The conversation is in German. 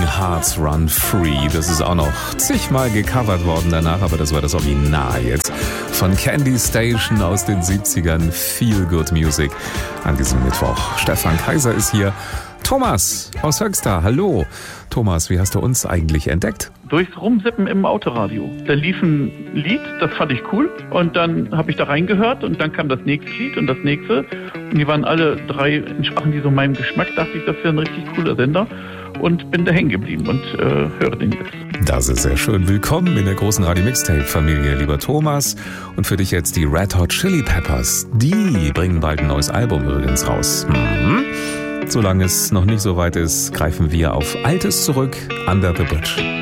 Hearts Run Free. Das ist auch noch zigmal gecovert worden danach, aber das war das Original jetzt von Candy Station aus den 70ern. Feel Good Music an diesem Mittwoch. Stefan Kaiser ist hier. Thomas aus Höxter, hallo. Thomas, wie hast du uns eigentlich entdeckt? Durchs Rumsippen im Autoradio. Da lief ein Lied, das fand ich cool. Und dann habe ich da reingehört und dann kam das nächste Lied und das nächste. Und die waren alle drei, entsprachen die so meinem Geschmack. Dachte ich, das wäre ein richtig cooler Sender. Und bin da hängen geblieben und höre den jetzt. Das ist sehr schön. Willkommen in der großen Radio-Mixtape-Familie, lieber Thomas. Und für dich jetzt die Red Hot Chili Peppers. Die bringen bald ein neues Album übrigens raus. Solange es noch nicht so weit ist, greifen wir auf Altes zurück, Under the Bridge.